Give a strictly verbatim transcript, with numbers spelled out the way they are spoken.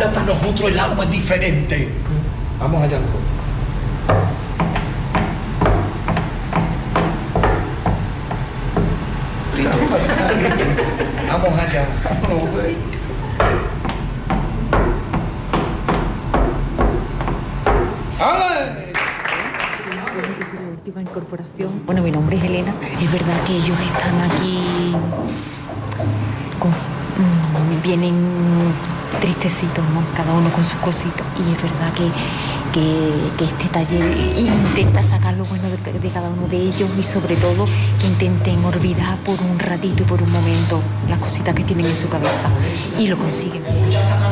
Ahora para nosotros el agua es diferente. Vamos allá nosotros. Vamos allá. Última incorporación. Bueno, mi nombre es Elena. Es verdad que ellos están aquí con, mmm, vienen tristecitos, ¿no? Cada uno con sus cositas. Y es verdad que, que, que este taller intenta sacar lo bueno de, de cada uno de ellos y sobre todo que intenten olvidar por un ratito y por un momento las cositas que tienen en su cabeza y lo consiguen.